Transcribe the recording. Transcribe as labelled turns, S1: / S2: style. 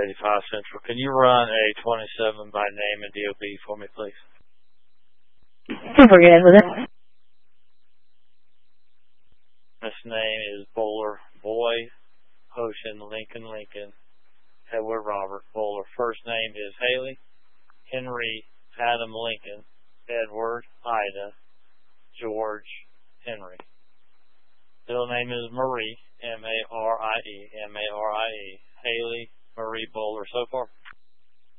S1: 85 Central. Can you run a 27 by name and DOB for me, please?
S2: Super good with it.
S1: This name is Bowler Boy, Ocean, Lincoln, Edward Robert Bowler. First name is Haley, Henry, Adam Lincoln, Edward, Ida, George, Henry. Middle name is Marie, Marie, Haley, Marie Bowler. So far?